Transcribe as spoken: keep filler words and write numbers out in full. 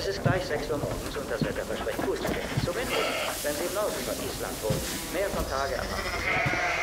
Es ist gleich sechs Uhr morgens und das Wetter verspricht gut zu werden. Zumindest, wenn Sie im Norden von Island wohnen. Mehr vom Tage erwarten.